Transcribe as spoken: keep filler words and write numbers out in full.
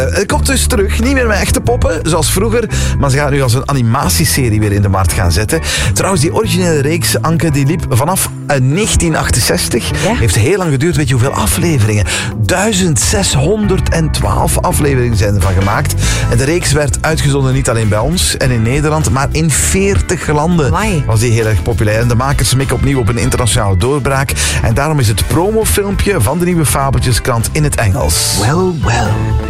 Het komt dus terug, niet meer met echte poppen, zoals vroeger, maar ze gaan nu als een animatieserie weer in de markt gaan zetten. Trouwens, die originele reeks, Anke, die liep vanaf negentien achtenzestig. Ja? Heeft heel lang geduurd, weet je hoeveel afleveringen? duizend zeshonderdtwaalf afleveringen zijn ervan gemaakt. En de reeks werd uitgezonden niet alleen bij ons en in Nederland, maar in veertig landen. Amai. Was die heel erg populair. En de makers mikken opnieuw op een internationale doorbraak. En daarom is het promofilmpje van de nieuwe Fabeltjeskrant in het Engels. Well, well.